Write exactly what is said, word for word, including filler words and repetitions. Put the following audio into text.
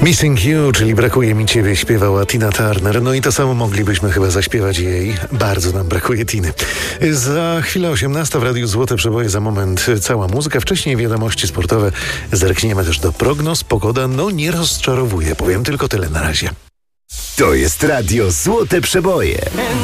Missing You, czyli Brakuje mi ciebie, śpiewała Tina Turner. No i to samo moglibyśmy chyba zaśpiewać jej. Bardzo nam brakuje Tiny. Za chwilę osiemnasta w Radiu Złote Przeboje, za moment cała muzyka. Wcześniej wiadomości sportowe. Zerkniemy też do prognoz. Pogoda no nie rozczarowuje. Powiem tylko tyle na razie. To jest Radio Złote Przeboje.